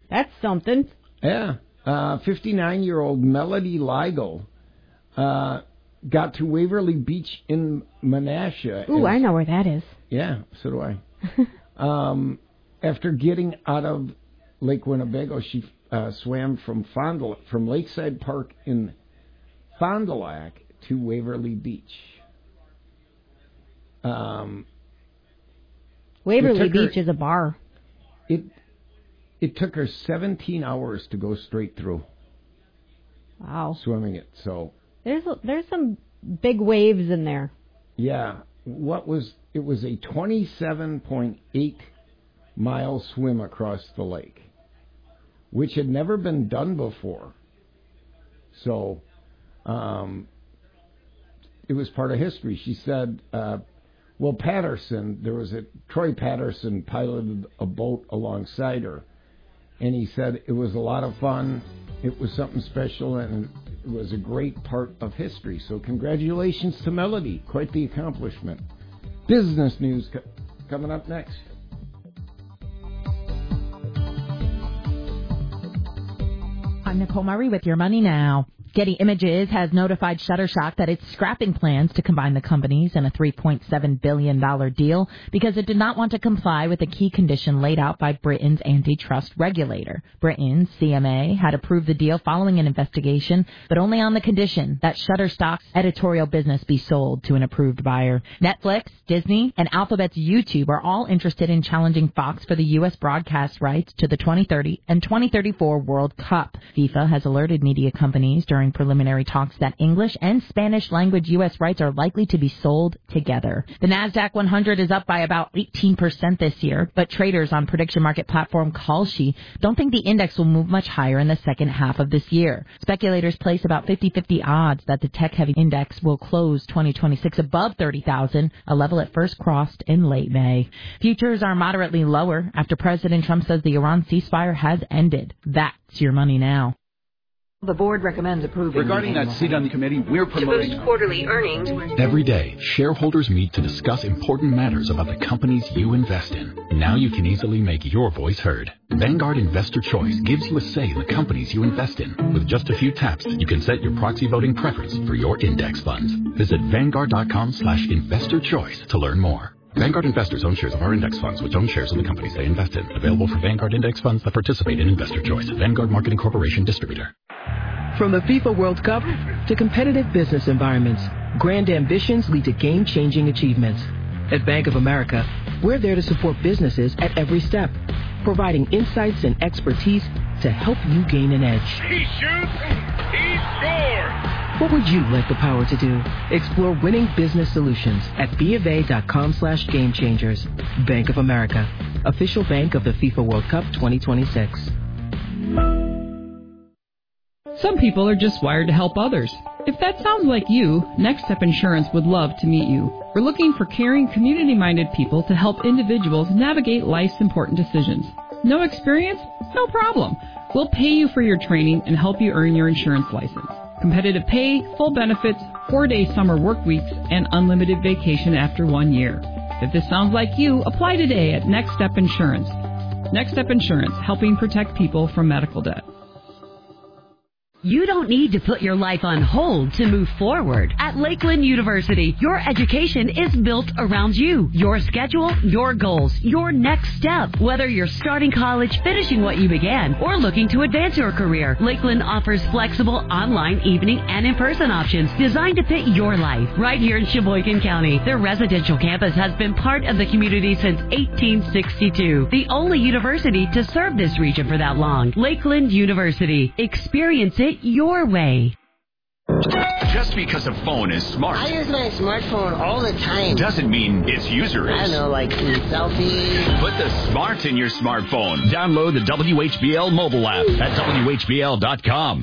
That's something. Yeah. 59-year-old Melody Ligo got to Waverly Beach in Menasha. Ooh, I know where that is. Yeah, so do I. After getting out of Lake Winnebago, she swam from Lakeside Park in Fond du Lac to Waverly Beach. Waverly Beach is a bar. It took her 17 hours to go straight through. Wow. Swimming it, so. There's some big waves in there. Yeah. It was a 27.8 mile swim across the lake, which had never been done before. So, it was part of history. She said, Troy Patterson piloted a boat alongside her, and he said it was a lot of fun. It was something special, and it was a great part of history. So congratulations to Melody. Quite the accomplishment. Business news coming up next. I'm Nicole Murray with Your Money Now. Getty Images has notified Shutterstock that it's scrapping plans to combine the companies in a $3.7 billion deal because it did not want to comply with a key condition laid out by Britain's antitrust regulator. Britain's CMA had approved the deal following an investigation, but only on the condition that Shutterstock's editorial business be sold to an approved buyer. Netflix, Disney, and Alphabet's YouTube are all interested in challenging Fox for the U.S. broadcast rights to the 2030 and 2034 World Cup. FIFA has alerted media companies during preliminary talks that English and Spanish language U.S. rights are likely to be sold together. The NASDAQ 100 is up by about 18% this year, but traders on prediction market platform Kalshi don't think the index will move much higher in the second half of this year. Speculators place about 50-50 odds that the tech-heavy index will close 2026 above 30,000, a level it first crossed in late May. Futures are moderately lower after President Trump says the Iran ceasefire has ended. That's Your Money Now. The board recommends approving. Regarding that seat on the committee, we're promoting. To boost quarterly earnings. Every day, shareholders meet to discuss important matters about the companies you invest in. Now you can easily make your voice heard. Vanguard Investor Choice gives you a say in the companies you invest in. With just a few taps, you can set your proxy voting preference for your index funds. Visit Vanguard.com/investor choice to learn more. Vanguard investors own shares of our index funds, which own shares of the companies they invest in. Available for Vanguard index funds that participate in Investor Choice. Vanguard Marketing Corporation Distributor. From the FIFA World Cup to competitive business environments, grand ambitions lead to game-changing achievements. At Bank of America, we're there to support businesses at every step, providing insights and expertise to help you gain an edge. He shoots, he scores! What would you like the power to do? Explore winning business solutions at BofA.com/gamechangers. Bank of America, official bank of the FIFA World Cup 2026. Some people are just wired to help others. If that sounds like you, Next Step Insurance would love to meet you. We're looking for caring, community-minded people to help individuals navigate life's important decisions. No experience? No problem. We'll pay you for your training and help you earn your insurance license. Competitive pay, full benefits, 4-day summer work weeks, and unlimited vacation after 1 year. If this sounds like you, apply today at Next Step Insurance. Next Step Insurance, helping protect people from medical debt. You don't need to put your life on hold to move forward. At Lakeland University, your education is built around you, your schedule, your goals, your next step. Whether you're starting college, finishing what you began, or looking to advance your career, Lakeland offers flexible online, evening, and in-person options designed to fit your life. Right here in Sheboygan County, their residential campus has been part of the community since 1862. The only university to serve this region for that long. Lakeland University. Experience it your way. Just because a phone is smart, I use my smartphone all the time, doesn't mean its user is. I know, like selfies. Put the smart in your smartphone. Download the WHBL mobile app at WHBL.com.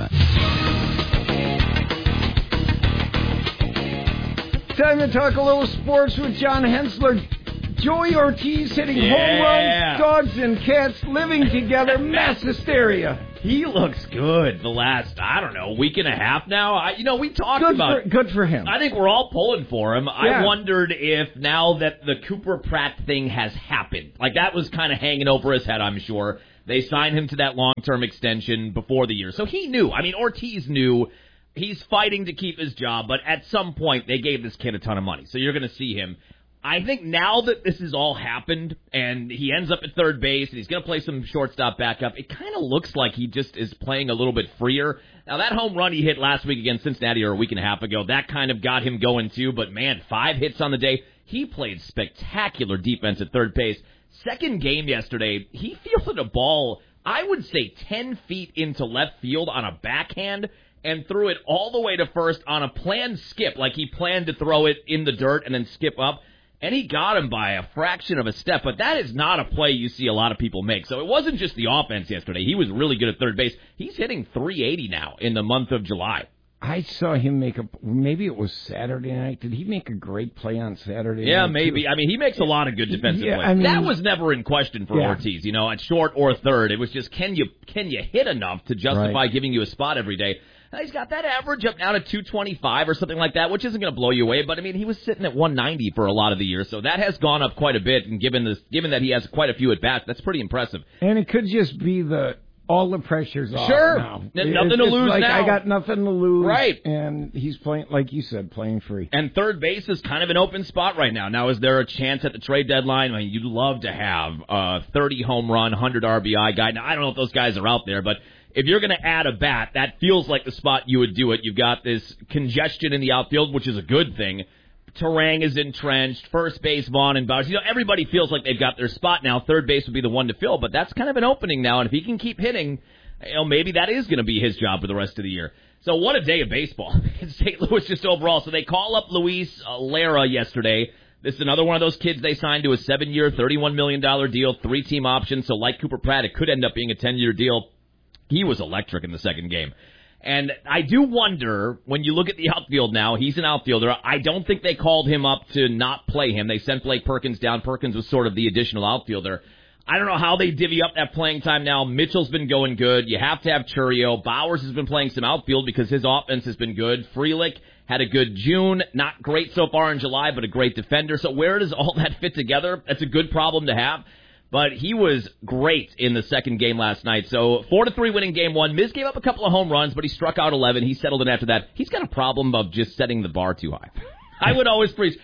Time to talk a little sports with John Hensler. Joey Ortiz hitting home runs, dogs and cats living together, mass hysteria. He looks good the last, week and a half now. We talked about... Good for him. I think we're all pulling for him. Yeah. I wondered if now that the Cooper Pratt thing has happened, like that was kind of hanging over his head, I'm sure, They signed him to that long-term extension before the year. So he knew. I mean, Ortiz knew he's fighting to keep his job, but at some point they gave this kid a ton of money. So you're going to see him. I think now that this has all happened and he ends up at third base and he's going to play some shortstop backup, it kind of looks like he just is playing a little bit freer. Now, that home run he hit last week against Cincinnati or a week and a half ago, that kind of got him going too. But, man, 5 hits on the day. He played spectacular defense at third base. Second game yesterday, he fielded a ball, I would say 10 feet into left field on a backhand and threw it all the way to first on a planned skip, like he planned to throw it in the dirt and then skip up. And he got him by a fraction of a step, but that is not a play you see a lot of people make. So it wasn't just the offense yesterday. He was really good at third base. He's hitting .380 now in the month of July. I saw him maybe it was Saturday night. Did he make a great play on Saturday night? Yeah, maybe. Too? I mean, he makes a lot of good defensive plays. I mean, that was never in question for Ortiz, at short or third. It was just, can you hit enough to justify giving you a spot every day? He's got that average up now to 225 or something like that, which isn't going to blow you away. But, I mean, he was sitting at 190 for a lot of the year, so that has gone up quite a bit. And given that he has quite a few at-bats, that's pretty impressive. And it could just be all the pressure's off now. Nothing to lose like now. I got nothing to lose. Right. And he's playing, like you said, playing free. And third base is kind of an open spot right now. Now, is there a chance at the trade deadline? I mean, you'd love to have a 30 home run, 100 RBI guy. Now, I don't know if those guys are out there, but if you're going to add a bat, that feels like the spot you would do it. You've got this congestion in the outfield, which is a good thing. Turang is entrenched. First base, Vaughn and Bowers. Everybody feels like they've got their spot now. Third base would be the one to fill, but that's kind of an opening now. And if he can keep hitting, maybe that is going to be his job for the rest of the year. So what a day of baseball in St. Louis just overall. So they call up Luis Lara yesterday. This is another one of those kids they signed to a 7-year, $31 million deal, 3-team option. So like Cooper Pratt, it could end up being a 10-year deal. He was electric in the second game. And I do wonder, when you look at the outfield now, he's an outfielder. I don't think they called him up to not play him. They sent Blake Perkins down. Perkins was sort of the additional outfielder. I don't know how they divvy up that playing time now. Mitchell's been going good. You have to have Churio. Bowers has been playing some outfield because his offense has been good. Frelick had a good June. Not great so far in July, but a great defender. So where does all that fit together? That's a good problem to have. But he was great in the second game last night. So 4-3 winning game one. Miz gave up a couple of home runs, but he struck out 11. He settled in after that. He's got a problem of just setting the bar too high. I would always preach.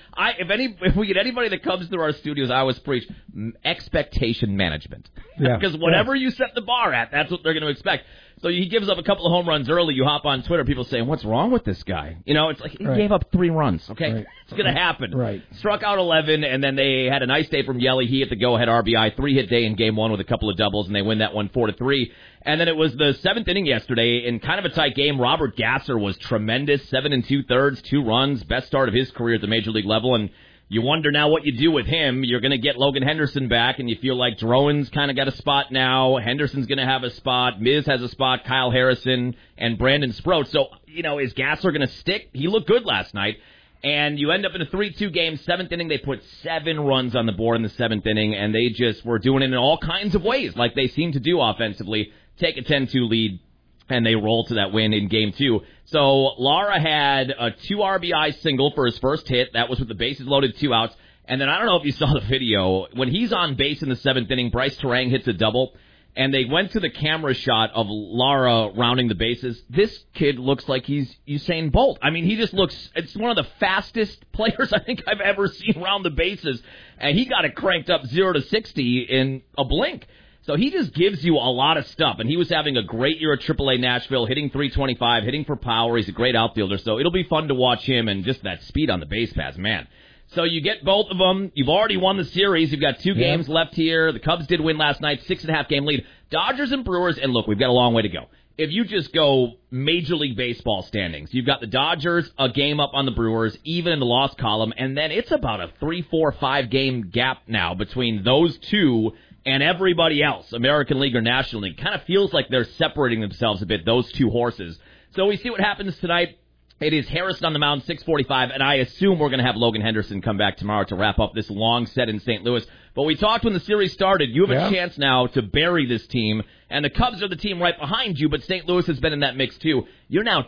If we get anybody that comes through our studios, I always preach expectation management. Yeah. Because whatever you set the bar at, that's what they're going to expect. So he gives up a couple of home runs early. You hop on Twitter, people saying, "What's wrong with this guy?" It's like he gave up 3 runs. Okay, it's going to happen. Right. Struck out 11, and then they had a nice day from Yelly. He hit the go-ahead RBI, 3-hit day in game one with a couple of doubles, and they win that one 4-3. And then it was the 7th inning yesterday in kind of a tight game. Robert Gasser was tremendous, 7 2/3, 2 runs, best start of his career at the major league level, and you wonder now what you do with him. You're going to get Logan Henderson back, and you feel like Drowan's kind of got a spot now. Henderson's going to have a spot. Miz has a spot. Kyle Harrison and Brandon Sproat. So, is Gasser going to stick? He looked good last night. And you end up in a 3-2 game, 7th inning. They put 7 runs on the board in the 7th inning, and they just were doing it in all kinds of ways, like they seem to do offensively. Take a 10-2 lead, and they roll to that win in game 2. So Lara had a 2 RBI single for his first hit. That was with the bases loaded, 2 outs. And then I don't know if you saw the video. When he's on base in the 7th inning, Bryce Turang hits a double. And they went to the camera shot of Lara rounding the bases. This kid looks like he's Usain Bolt. I mean, he just looks, it's one of the fastest players I think I've ever seen round the bases. And he got it cranked up 0 to 60 in a blink. So he just gives you a lot of stuff. And he was having a great year at AAA Nashville, hitting .325, hitting for power. He's a great outfielder. So it'll be fun to watch him and just that speed on the base paths, man. So you get both of them. You've already won the series. You've got 2 games left here. The Cubs did win last night, 6.5 game lead. Dodgers and Brewers, and look, we've got a long way to go. If you just go Major League Baseball standings, you've got the Dodgers a game up on the Brewers, even in the loss column, and then it's about a 3, 4, 5 game gap now between those two and everybody else, American League or National League. Kind of feels like they're separating themselves a bit, those 2 horses. So we see what happens tonight. It is Harrison on the mound, 6:45, and I assume we're going to have Logan Henderson come back tomorrow to wrap up this long set in St. Louis. But we talked when the series started. You have a chance now to bury this team, and the Cubs are the team right behind you, but St. Louis has been in that mix too. You're now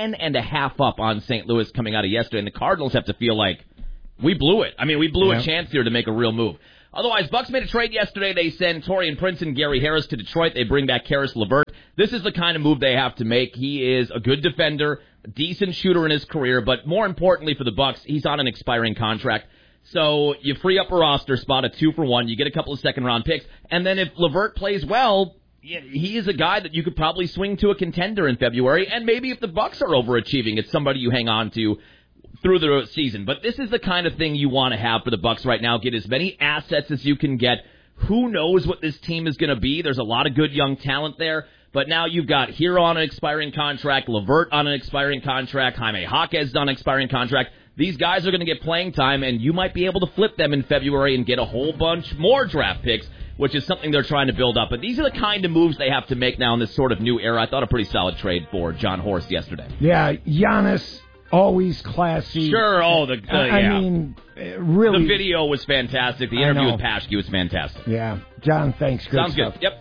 10.5 up on St. Louis coming out of yesterday, and the Cardinals have to feel like we blew it. I mean, we blew a chance here to make a real move. Otherwise, Bucks made a trade yesterday. They send Taurean Prince and Gary Harris to Detroit. They bring back Karis LeVert. This is the kind of move they have to make. He is a good defender, a decent shooter in his career, but more importantly for the Bucks, he's on an expiring contract. So you free up a roster spot, a 2-for-1. You get a couple of second-round picks. And then if LeVert plays well, he is a guy that you could probably swing to a contender in February. And maybe if the Bucks are overachieving, it's somebody you hang on to through the season. But this is the kind of thing you want to have for the Bucks right now. Get as many assets as you can get. Who knows what this team is going to be? There's a lot of good young talent there. But now you've got Hero on an expiring contract, LeVert on an expiring contract, Jaime Jaquez on an expiring contract. These guys are going to get playing time, and you might be able to flip them in February and get a whole bunch more draft picks, which is something they're trying to build up. But these are the kind of moves they have to make now in this sort of new era. I thought a pretty solid trade for John Horst yesterday. Yeah, Giannis, always classy. Sure, I mean, really. The video was fantastic. The interview with Paschke was fantastic. Yeah. John, thanks. Good Sounds stuff. good. Yep.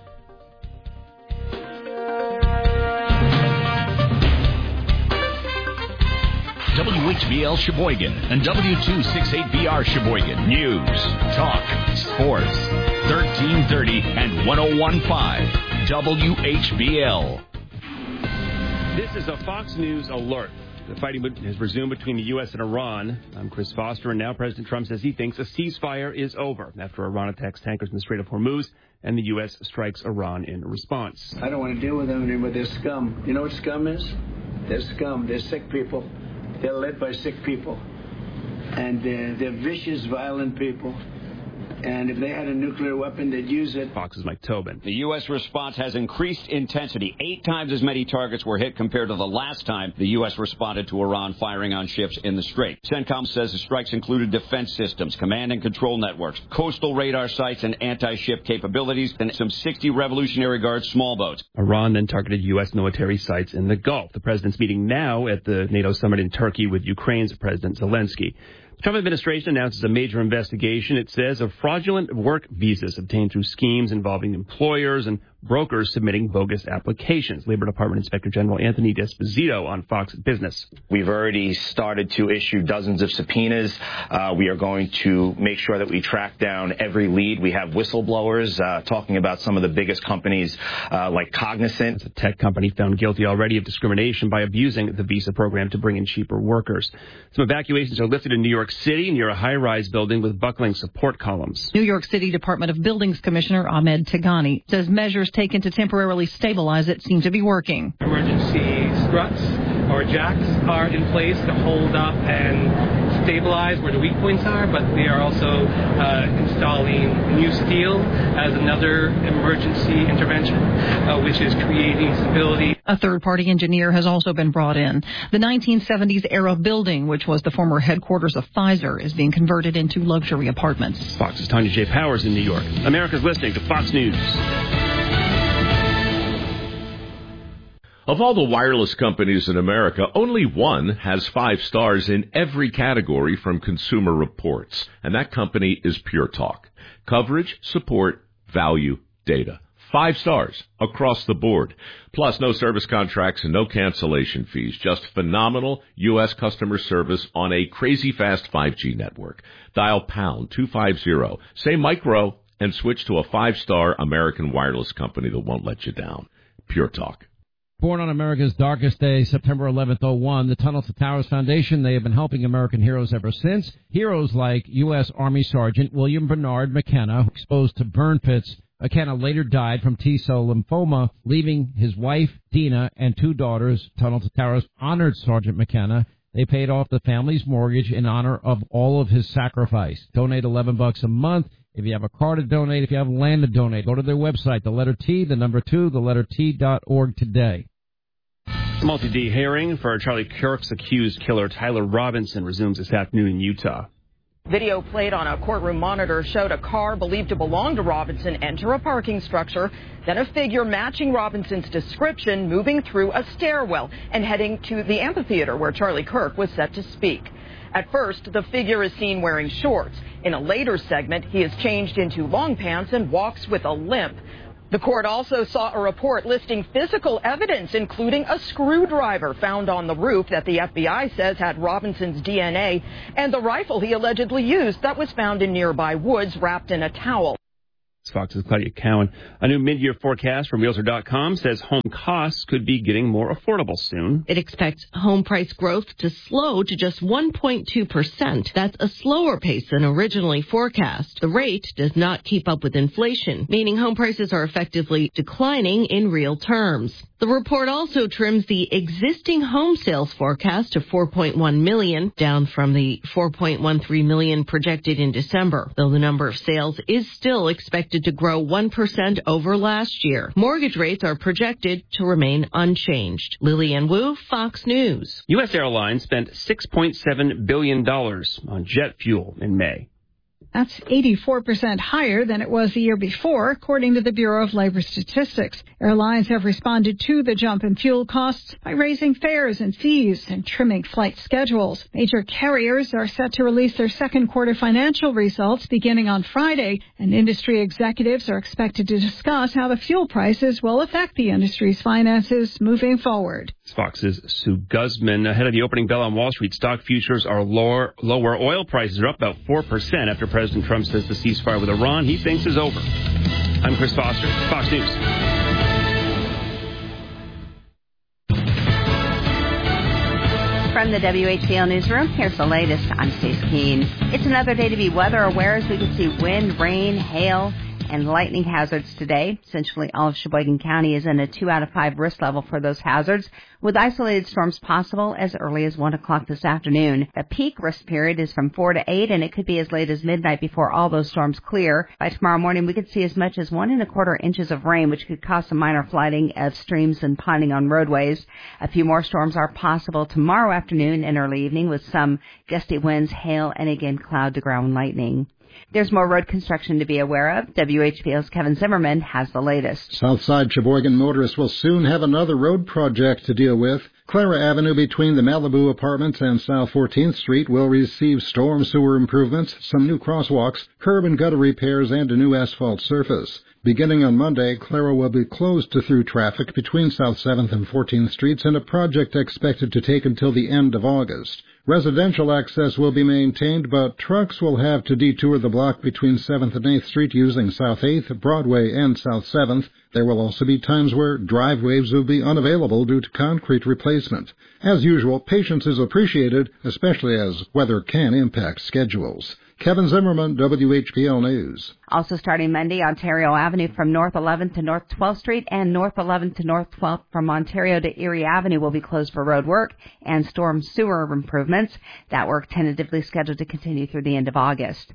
WHBL Sheboygan and W268BR Sheboygan. News, talk, sports. 1330 and 101.5 WHBL. This is a Fox News alert. The fighting has resumed between the U.S. and Iran. I'm Chris Foster, and now President Trump says he thinks a ceasefire is over after Iran attacks tankers in the Strait of Hormuz and the U.S. strikes Iran in response. I don't want to deal with them anymore. They're scum. You know what scum is? They're scum. They're sick people. They're led by sick people. And they're vicious, violent people. And if they had a nuclear weapon, they'd use it. Fox's Mike Tobin. The U.S. response has increased intensity. 8 times as many targets were hit compared to the last time the U.S. responded to Iran firing on ships in the Strait. CENTCOM says the strikes included defense systems, command and control networks, coastal radar sites, and anti-ship capabilities, and some 60 Revolutionary Guard small boats. Iran then targeted U.S. military sites in the Gulf. The president's meeting now at the NATO summit in Turkey with Ukraine's President Zelensky. The Trump administration announces a major investigation, it says, of fraudulent work visas obtained through schemes involving employers and brokers submitting bogus applications. Labor Department Inspector General Anthony D'Esposito on Fox Business. We've already started to issue dozens of subpoenas. We are going to make sure that we track down every lead. We have whistleblowers talking about some of the biggest companies like Cognizant. It's a tech company found guilty already of discrimination by abusing the visa program to bring in cheaper workers. Some evacuations are lifted in New York City near a high-rise building with buckling support columns. New York City Department of Buildings Commissioner Ahmed Tigani says measures taken to temporarily stabilize it seem to be working. Emergency struts or jacks are in place to hold up and stabilize where the weak points are, but they are also installing new steel as another emergency intervention, which is creating stability. A third-party engineer has also been brought in. The 1970s-era building, which was the former headquarters of Pfizer, is being converted into luxury apartments. Fox's Tanya J. Powers in New York. America's listening to Fox News. Of all the wireless companies in America, only one has 5 stars in every category from Consumer Reports, and that company is Pure Talk. Coverage, support, value, data. 5 stars across the board. Plus, no service contracts and no cancellation fees. Just phenomenal U.S. customer service on a crazy fast 5G network. Dial pound 250, say micro, and switch to a 5-star American wireless company that won't let you down. Pure Talk. Born on America's darkest day, September 11th, 2001, the Tunnel to Towers Foundation, they have been helping American heroes ever since. Heroes like U.S. Army Sergeant William Bernard McKenna, exposed to burn pits. McKenna later died from T-cell lymphoma, leaving his wife, Dina, and 2 daughters. Tunnel to Towers honored Sergeant McKenna. They paid off the family's mortgage in honor of all of his sacrifice. Donate $11 a month. If you have a car to donate, if you have land to donate, go to their website, the letter T, the number 2, the letter T.org today. Multi-day hearing for Charlie Kirk's accused killer Tyler Robinson resumes this afternoon in Utah. Video played on a courtroom monitor showed a car believed to belong to Robinson enter a parking structure, then a figure matching Robinson's description moving through a stairwell and heading to the amphitheater where Charlie Kirk was set to speak. At first, the figure is seen wearing shorts. In a later segment, he is changed into long pants and walks with a limp. The court also saw a report listing physical evidence, including a screwdriver found on the roof that the FBI says had Robinson's DNA, and the rifle he allegedly used that was found in nearby woods wrapped in a towel. Fox's Claudia Cowan. A new mid-year forecast from Realtor.com says home costs could be getting more affordable soon. It expects home price growth to slow to just 1.2%. That's a slower pace than originally forecast. The rate does not keep up with inflation, meaning home prices are effectively declining in real terms. The report also trims the existing home sales forecast to 4.1 million, down from the 4.13 million projected in December, though the number of sales is still expected to grow 1% over last year. Mortgage rates are projected to remain unchanged. Lillian Wu, Fox News. U.S. Airlines spent $6.7 billion on jet fuel in May. That's 84% higher than it was the year before, according to the Bureau of Labor Statistics. Airlines have responded to the jump in fuel costs by raising fares and fees and trimming flight schedules. Major carriers are set to release their second quarter financial results beginning on Friday, and industry executives are expected to discuss how the fuel prices will affect the industry's finances moving forward. Fox's Sue Guzman. Ahead of the opening bell on Wall Street, stock futures are lower. Oil prices are up about 4% after President Trump says the ceasefire with Iran he thinks is over. I'm Chris Foster, Fox News. From the WHBL Newsroom, here's the latest. I'm Stacey Keene. It's another day to be weather aware as we can see wind, rain, hail, and lightning hazards today. Essentially all of Sheboygan County is in a 2 out of 5 risk level for those hazards, with isolated storms possible as early as 1 o'clock this afternoon. The peak risk period is from 4 to 8, and it could be as late as midnight before all those storms clear. By tomorrow morning, we could see as much as 1 1/4 inches of rain, which could cause some minor flooding of streams and ponding on roadways. A few more storms are possible tomorrow afternoon and early evening, with some gusty winds, hail, and again cloud-to-ground lightning. There's more road construction to be aware of. WHBL's Kevin Zimmerman has the latest. Southside Sheboygan motorists will soon have another road project to deal with. Clara Avenue between the Malibu Apartments and South 14th Street will receive storm sewer improvements, some new crosswalks, curb and gutter repairs, and a new asphalt surface. Beginning on Monday, Clara will be closed to through traffic between South 7th and 14th Streets in a project expected to take until the end of August. Residential access will be maintained, but trucks will have to detour the block between 7th and 8th Street using South 8th, Broadway, and South 7th. There will also be times where driveways will be unavailable due to concrete replacement. As usual, patience is appreciated, especially as weather can impact schedules. Kevin Zimmerman, WHBL News. Also starting Monday, Ontario Avenue from North 11th to North 12th Street and North 11th to North 12th from Ontario to Erie Avenue will be closed for road work and storm sewer improvements. That work tentatively scheduled to continue through the end of August.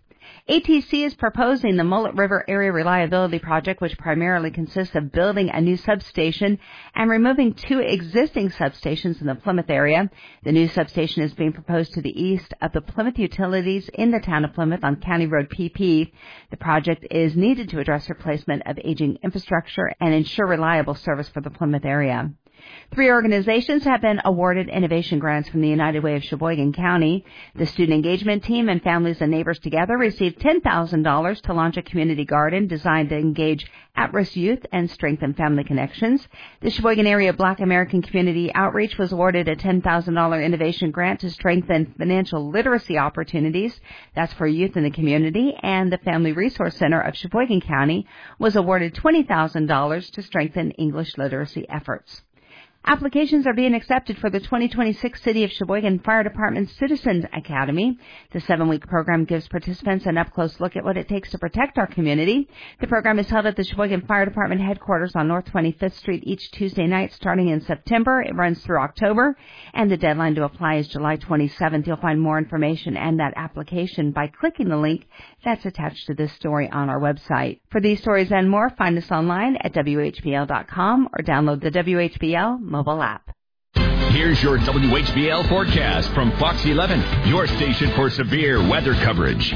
ATC is proposing the Mullet River Area Reliability Project, which primarily consists of building a new substation and removing 2 existing substations in the Plymouth area. The new substation is being proposed to the east of the Plymouth Utilities in the town of Plymouth on County Road PP. The project is needed to address replacement of aging infrastructure and ensure reliable service for the Plymouth area. 3 organizations have been awarded innovation grants from the United Way of Sheboygan County. The Student Engagement Team and Families and Neighbors Together received $10,000 to launch a community garden designed to engage at-risk youth and strengthen family connections. The Sheboygan Area Black American Community Outreach was awarded a $10,000 innovation grant to strengthen financial literacy opportunities. That's for youth in the community. And the Family Resource Center of Sheboygan County was awarded $20,000 to strengthen English literacy efforts. Applications are being accepted for the 2026 City of Sheboygan Fire Department Citizens Academy. The 7-week program gives participants an up-close look at what it takes to protect our community. The program is held at the Sheboygan Fire Department headquarters on North 25th Street each Tuesday night starting in September. It runs through October, and the deadline to apply is July 27th. You'll find more information and that application by clicking the link that's attached to this story on our website. For these stories and more, find us online at WHBL.com or download the WHBL mobile app. Here's your WHBL forecast from Fox 11, your station for severe weather coverage.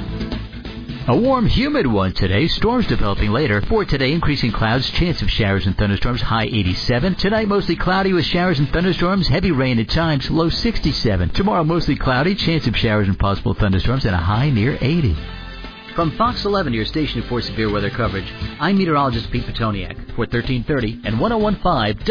A warm, humid one today. Storms developing later. For today, increasing clouds, chance of showers and thunderstorms, high 87. Tonight, mostly cloudy with showers and thunderstorms, heavy rain at times, low 67. Tomorrow, mostly cloudy, chance of showers and possible thunderstorms, and a high near 80. From Fox 11, your station for severe weather coverage, I'm meteorologist Pete Petoniak for 1330 and 101.5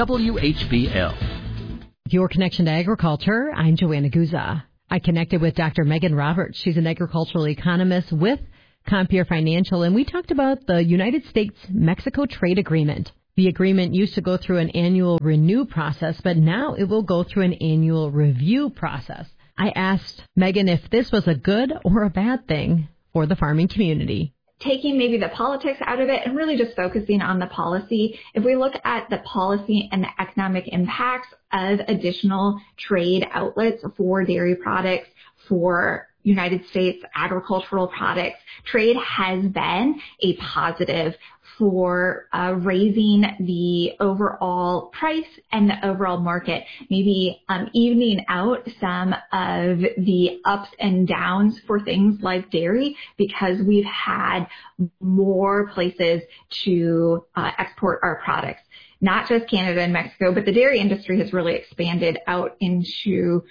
WHBL. Your connection to agriculture, I'm Joanna Guza. I connected with Dr. Megan Roberts. She's an agricultural economist with Compeer Financial, and we talked about the United States-Mexico trade agreement. The agreement used to go through an annual renew process, but now it will go through an annual review process. I asked Megan if this was a good or a bad thing for the farming community. Taking maybe the politics out of it and really just focusing on the policy. If we look at the policy and the economic impacts of additional trade outlets for dairy products, for United States agricultural products, trade has been a positive for raising the overall price and the overall market, maybe evening out some of the ups and downs for things like dairy, because we've had more places to export our products. Not just Canada and Mexico, but the dairy industry has really expanded out into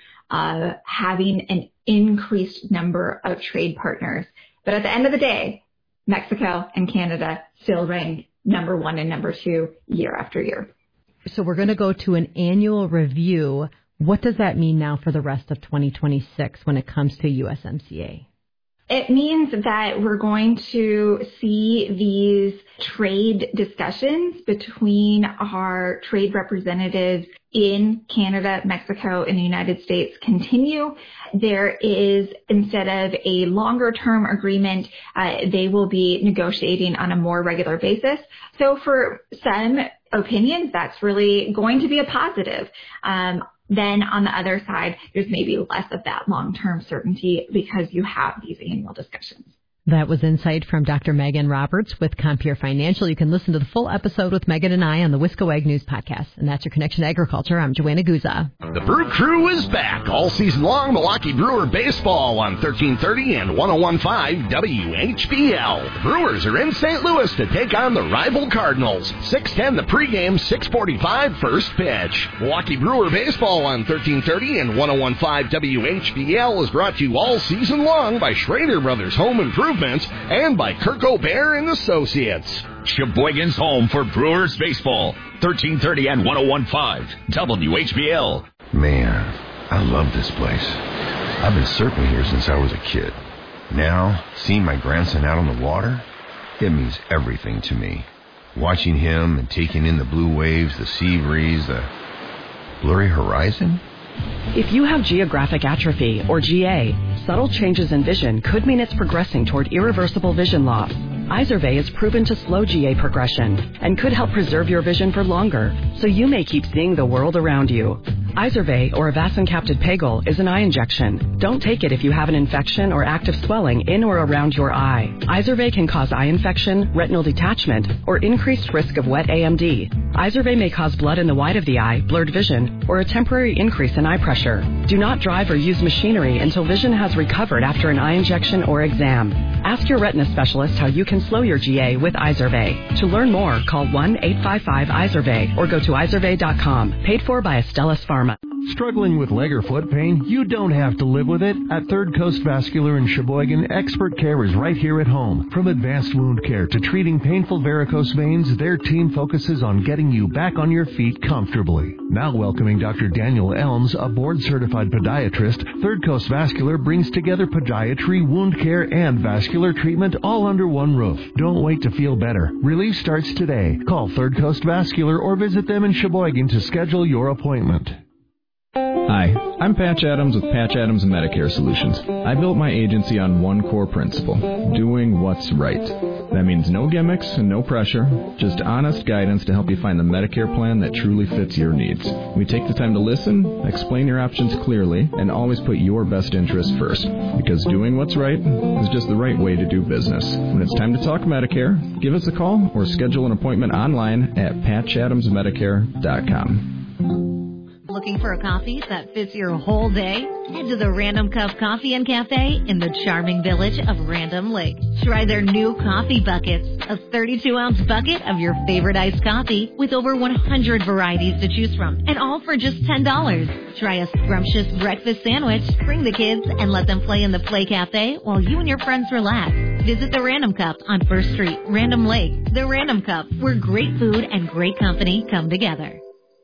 having an increased number of trade partners. But at the end of the day, Mexico and Canada still rank number 1 and number 2 year after year. So we're going to go to an annual review. What does that mean now for the rest of 2026 when it comes to USMCA? It means that we're going to see these trade discussions between our trade representatives in Canada, Mexico, and the United States continue. There is, instead of a longer term agreement, they will be negotiating on a more regular basis. So for some opinions, that's really going to be a positive. Then on the other side, there's maybe less of that long-term certainty because you have these annual discussions. That was insight from Dr. Megan Roberts with Compeer Financial. You can listen to the full episode with Megan and I on the Wisco Ag News podcast. And that's your connection to agriculture. I'm Joanna Guza. The Brew Crew is back all season long. Milwaukee Brewer baseball on 1330 and 101.5 WHBL. The Brewers are in St. Louis to take on the rival Cardinals. 6:10 the pregame, 6:45 first pitch. Milwaukee Brewer baseball on 1330 and 101.5 WHBL is brought to you all season long by Schrader Brothers Home Improvement and by Kirk O'Bear and Associates. Sheboygan's home for Brewers baseball. 1330 and 101.5 WHBL. Man, I love this place. I've been surfing here since I was a kid. Now, seeing my grandson out on the water, it means everything to me. Watching him and taking in the blue waves, the sea breeze, the blurry horizon. If you have geographic atrophy, or GA, subtle changes in vision could mean it's progressing toward irreversible vision loss. Izervay is proven to slow GA progression and could help preserve your vision for longer, so you may keep seeing the world around you. Izervay, or avacincaptad pegol, is an eye injection. Don't take it if you have an infection or active swelling in or around your eye. Izervay can cause eye infection, retinal detachment, or increased risk of wet AMD. Izervay may cause blood in the white of the eye, blurred vision, or a temporary increase in eye pressure. Do not drive or use machinery until vision has recovered after an eye injection or exam. Ask your retina specialist how you can slow your GA with Izervay. To learn more, call 1-855-IZERVAY or go to izervay.com. Paid for by Astellas Pharma. Struggling with leg or foot pain? You don't have to live with it. At Third Coast Vascular in Sheboygan, expert care is right here at home. From advanced wound care to treating painful varicose veins, their team focuses on getting you back on your feet comfortably. Now welcoming Dr. Daniel Elms, a board-certified podiatrist, Third Coast Vascular brings together podiatry, wound care, and vascular treatment all under one roof. Don't wait to feel better. Relief starts today. Call Third Coast Vascular or visit them in Sheboygan to schedule your appointment. Hi, I'm Patch Adams with Patch Adams Medicare Solutions. I built my agency on one core principle, doing what's right. That means no gimmicks and no pressure, just honest guidance to help you find the Medicare plan that truly fits your needs. We take the time to listen, explain your options clearly, and always put your best interest first. Because doing what's right is just the right way to do business. When it's time to talk Medicare, give us a call or schedule an appointment online at patchadamsmedicare.com. Looking for a coffee that fits your whole day? Head to the Random Cup Coffee and Cafe in the charming village of Random Lake. Try their new coffee buckets, a 32-ounce bucket of your favorite iced coffee with over 100 varieties to choose from, and all for just $10. Try a scrumptious breakfast sandwich, bring the kids, and let them play in the Play Cafe while you and your friends relax. Visit the Random Cup on 1st Street, Random Lake. The Random Cup, where great food and great company come together.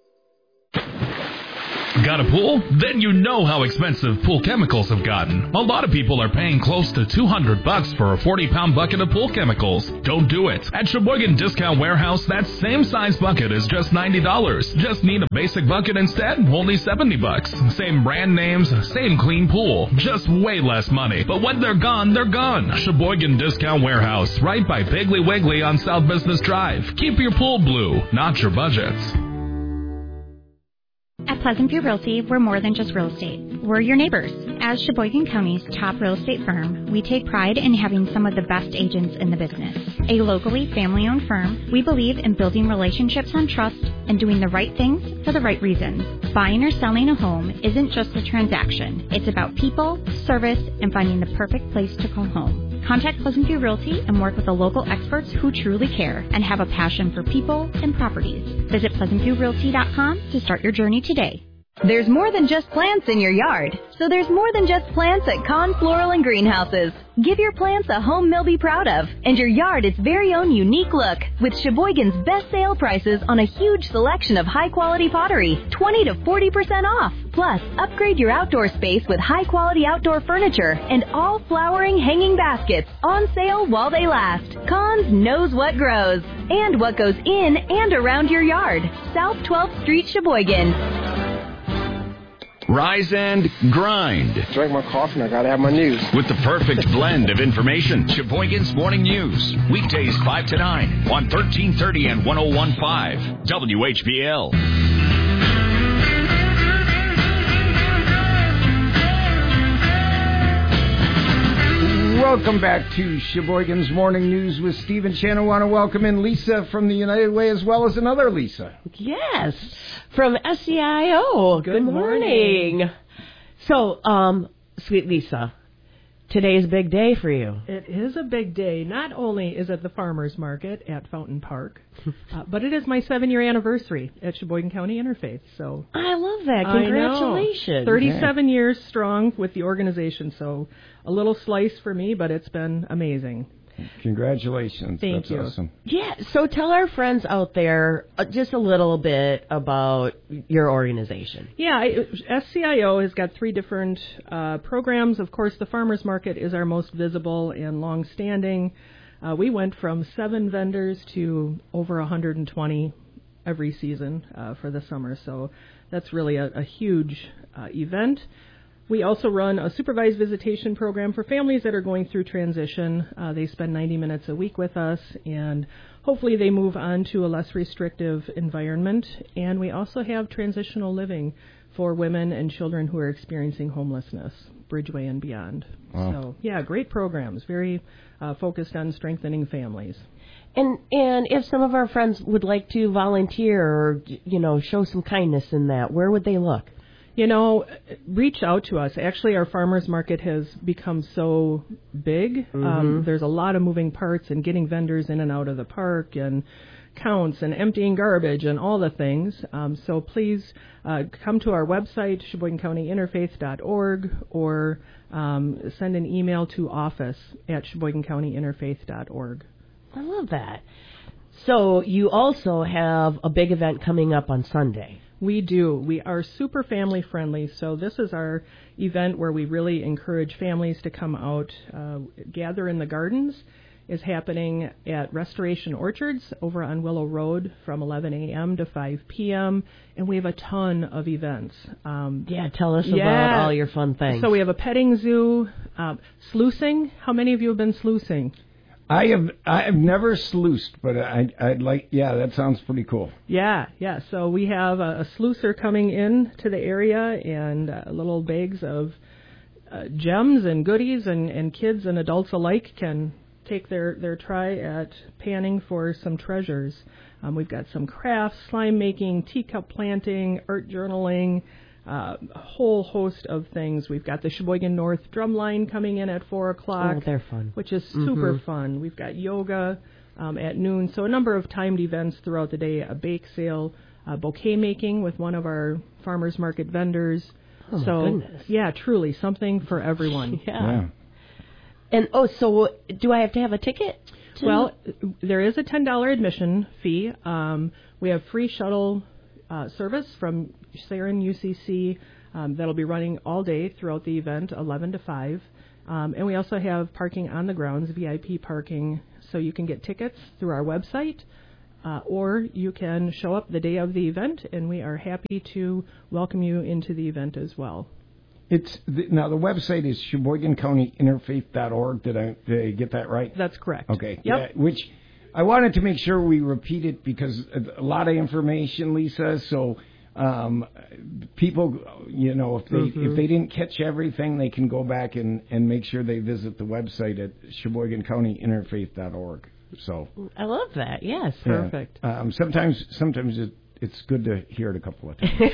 Got a pool? Then you know how expensive pool chemicals have gotten. A lot of people are paying close to $200 for a 40-pound bucket of pool chemicals. Don't do it. At Sheboygan Discount Warehouse, that same size bucket is just $90. Just need a basic bucket instead? Only $70. Same brand names, same clean pool. Just way less money. But when they're gone, they're gone. Sheboygan Discount Warehouse, right by Piggly Wiggly on South Business Drive. Keep your pool blue, not your budgets. At Pleasant View Realty, we're more than just real estate. We're your neighbors. As Sheboygan County's top real estate firm, we take pride in having some of the best agents in the business. A locally family-owned firm, we believe in building relationships on trust and doing the right things for the right reasons. Buying or selling a home isn't just a transaction. It's about people, service, and finding the perfect place to call home. Contact Pleasant View Realty and work with the local experts who truly care and have a passion for people and properties. Visit PleasantViewRealty.com to start your journey today. There's more than just plants in your yard, so there's more than just plants at Con Floral and Greenhouses. Give your plants a home they'll be proud of, and your yard its very own unique look, with Sheboygan's best sale prices on a huge selection of high-quality pottery, 20 to 40% off. Plus, upgrade your outdoor space with high-quality outdoor furniture and all flowering hanging baskets on sale while they last. Cons knows what grows and what goes in and around your yard. South 12th Street, Sheboygan. Rise and grind. Drink my coffee and I gotta have my news. With the perfect blend of information. Sheboygan's Morning News. Weekdays 5 to 9 on 1330 and 101.5 WHBL. Welcome back to Sheboygan's Morning News with Steve and Shannon. I want to welcome in Lisa from the United Way as well as another Lisa. Yes, from SEIO. Good morning. So, sweet Lisa, today is a big day for you. It is a big day. Not only is it the farmers market at Fountain Park, but it is my 7-year anniversary at Sheboygan County Interfaith. So I love that. Congratulations. 37 years strong with the organization. So a little slice for me, but it's been amazing. Congratulations. Thank you. Awesome. Yeah, so tell our friends out there just a little bit about your organization. Yeah, SCIO has got 3 different programs. Of course, the farmers market is our most visible and long-standing. We went from 7 vendors to over 120 every season for the summer, so that's really a huge event. We also run a supervised visitation program for families that are going through transition. They spend 90 minutes a week with us, and hopefully they move on to a less restrictive environment. And we also have transitional living for women and children who are experiencing homelessness, Bridgeway and beyond. Wow. So, yeah, great programs, very focused on strengthening families. And if some of our friends would like to volunteer or, show some kindness in that, where would they look? Reach out to us. Actually, our farmers market has become so big. Mm-hmm. There's a lot of moving parts and getting vendors in and out of the park and counts and emptying garbage and all the things. So please come to our website, SheboyganCountyInterfaith.org, or send an email to office@SheboyganCountyInterfaith.org. I love that. So you also have a big event coming up on Sunday. We do. We are super family friendly, so this is our event where we really encourage families to come out. Gather in the Gardens is happening at Restoration Orchards over on Willow Road from 11 a.m. to 5 p.m., and we have a ton of events. Tell us about all your fun things. So we have a petting zoo, sluicing. How many of you have been sluicing? I have never sluiced, but I'd like, that sounds pretty cool. Yeah. So we have a sluicer coming in to the area and little bags of gems and goodies, and kids and adults alike can take their try at panning for some treasures. We've got some crafts, slime making, teacup planting, art journaling, a whole host of things. We've got the Sheboygan North Drumline coming in at 4 o'clock. Oh, they're fun. Which is super fun. We've got yoga at noon. So a number of timed events throughout the day, a bake sale, bouquet making with one of our farmers market vendors. Oh, my goodness. Yeah, truly, something for everyone. Yeah. And, so do I have to have a ticket? Well, there is a $10 admission fee. We have free shuttle service from Sarin UCC that'll be running all day throughout the event, 11 to 5. And we also have parking on the grounds, VIP parking, so you can get tickets through our website, or you can show up the day of the event, and we are happy to welcome you into the event as well. Now, the website is SheboyganCountyInterfaith.org. Did I get that right? That's correct. Okay. Yep. Yeah, which I wanted to make sure we repeat it because a lot of information, Lisa, so people, if they didn't catch everything, they can go back and make sure they visit the website at SheboyganCountyInterfaith.org. So I love that. Yes, perfect. Sometimes it's good to hear it a couple of times.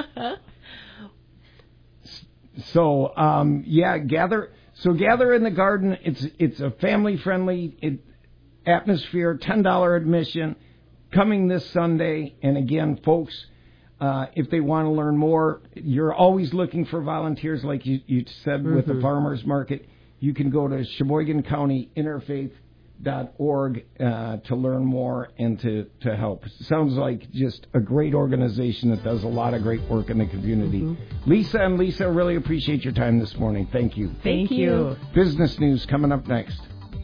So gather in the garden. It's a family friendly atmosphere. $10 admission coming this Sunday. And again, folks, if they want to learn more, you're always looking for volunteers, like you said with the farmers market. You can go to SheboyganCountyInterfaith.org to learn more and to help. Sounds like just a great organization that does a lot of great work in the community. Lisa, really appreciate your time this morning. Thank you. Thank you. Business news coming up next.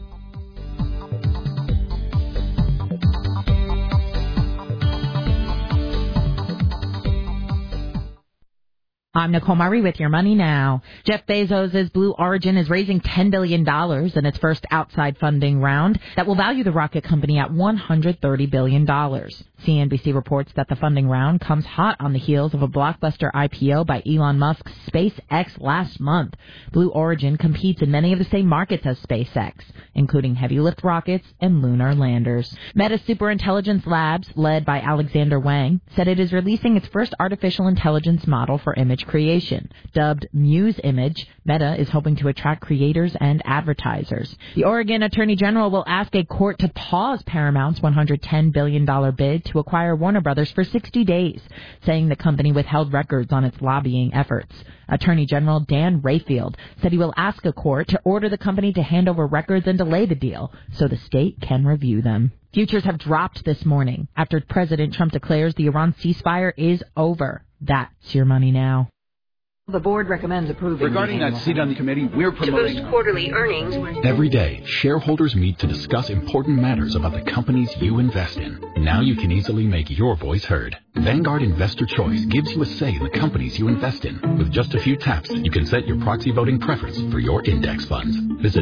I'm Nicole Murray with your money now. Jeff Bezos' Blue Origin is raising $10 billion in its first outside funding round that will value the rocket company at $130 billion. CNBC reports that the funding round comes hot on the heels of a blockbuster IPO by Elon Musk's SpaceX last month. Blue Origin competes in many of the same markets as SpaceX, including heavy lift rockets and lunar landers. Meta Superintelligence Labs, led by Alexander Wang, said it is releasing its first artificial intelligence model for image creation. Dubbed Muse Image, Meta is hoping to attract creators and advertisers. The Oregon Attorney General will ask a court to pause Paramount's $110 billion bid to acquire Warner Brothers for 60 days, saying the company withheld records on its lobbying efforts. Attorney General Dan Rayfield said he will ask a court to order the company to hand over records and delay the deal so the state can review them. Futures have dropped this morning after President Trump declares the Iran ceasefire is over. That's your money now. The board recommends approving. Regarding that seat on the committee, we're promoting. To boost quarterly earnings. Every day, shareholders meet to discuss important matters about the companies you invest in. Now you can easily make your voice heard. Vanguard Investor Choice gives you a say in the companies you invest in. With just a few taps, you can set your proxy voting preference for your index funds. Visit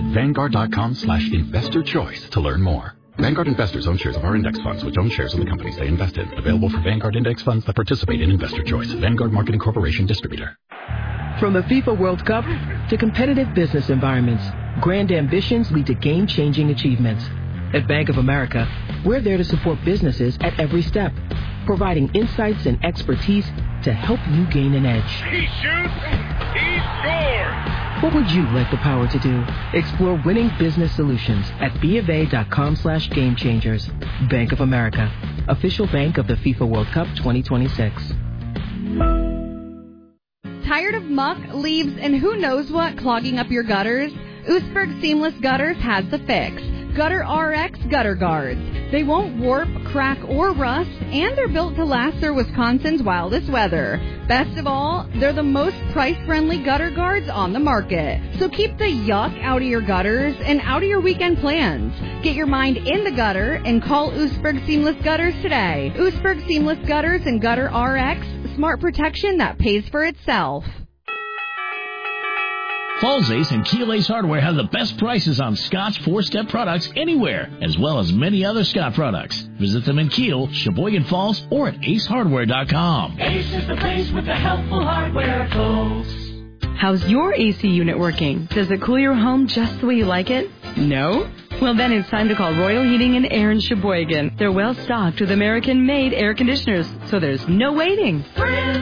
Vanguard.com/investorchoice to learn more. Vanguard investors own shares of our index funds, which own shares of the companies they invest in. Available for Vanguard index funds that participate in Investor Choice. Vanguard Marketing Corporation Distributor. From the FIFA World Cup to competitive business environments, grand ambitions lead to game-changing achievements. At Bank of America, we're there to support businesses at every step, providing insights and expertise to help you gain an edge. He shoots, he scores! What would you like the power to do? Explore winning business solutions at BofA.com/gamechangers. Bank of America, official bank of the FIFA World Cup 2026. Tired of muck, leaves, and who knows what clogging up your gutters? Oostburg Seamless Gutters has the fix. Gutter RX Gutter Guards. They won't warp, crack, or rust, and they're built to last through Wisconsin's wildest weather. Best of all, they're the most price-friendly gutter guards on the market. So keep the yuck out of your gutters and out of your weekend plans. Get your mind in the gutter and call Oostburg Seamless Gutters today. Oostburg Seamless Gutters and Gutter RX, smart protection that pays for itself. Falls Ace and Keel Ace Hardware have the best prices on Scott's 4-step products anywhere, as well as many other Scott products. Visit them in Keel, Sheboygan Falls, or at acehardware.com. Ace is the place with the helpful hardware, folks. How's your AC unit working? Does it cool your home just the way you like it? No? Well, then it's time to call Royal Heating and Air in Sheboygan. They're well stocked with American-made air conditioners, so there's no waiting.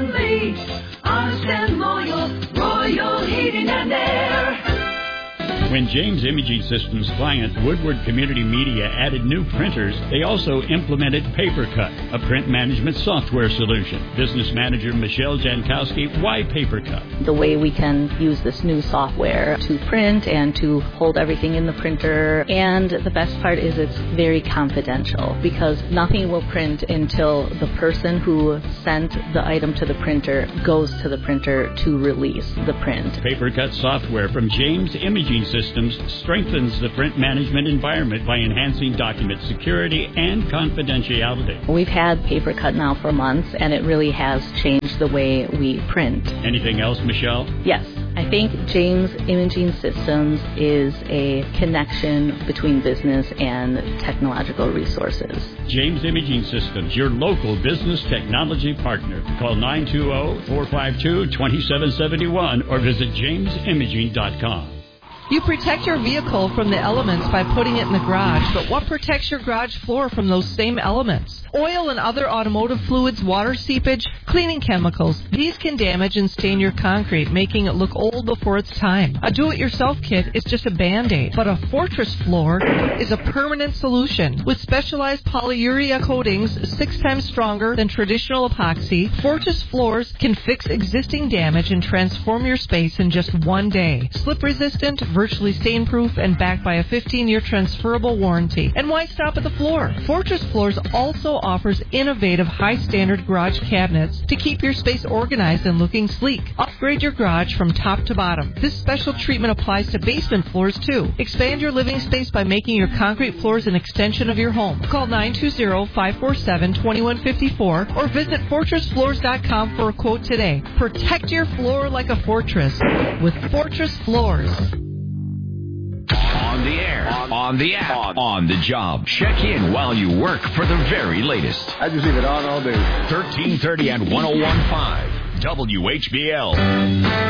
Friendly, honest and loyal, Royal Heating and Air. When James Imaging Systems client Woodward Community Media added new printers, they also implemented PaperCut, a print management software solution. Business manager Michelle Jankowski, why PaperCut? The way we can use this new software to print and to hold everything in the printer. And the best part is it's very confidential because nothing will print until the person who sent the item to the printer goes to the printer to release the print. PaperCut software from James Imaging Systems strengthens the print management environment by enhancing document security and confidentiality. We've had PaperCut now for months, and it really has changed the way we print. Anything else, Michelle? Yes. I think James Imaging Systems is a connection between business and technological resources. James Imaging Systems, your local business technology partner. Call 920-452-2771 or visit jamesimaging.com. You protect your vehicle from the elements by putting it in the garage, but what protects your garage floor from those same elements? Oil and other automotive fluids, water seepage, cleaning chemicals. These can damage and stain your concrete, making it look old before its time. A do-it-yourself kit is just a Band-Aid, but a Fortress floor is a permanent solution. With specialized polyurea coatings 6 times stronger than traditional epoxy, Fortress floors can fix existing damage and transform your space in just one day. Slip-resistant, virtually stain-proof, and backed by a 15-year transferable warranty. And why stop at the floor? Fortress Floors also offers innovative high-standard garage cabinets to keep your space organized and looking sleek. Upgrade your garage from top to bottom. This special treatment applies to basement floors, too. Expand your living space by making your concrete floors an extension of your home. Call 920-547-2154 or visit FortressFloors.com for a quote today. Protect your floor like a fortress with Fortress Floors. On the air, on the app, on the job. Check in while you work for the very latest. I just leave it on all day. 1330 and 101.5 WHBL.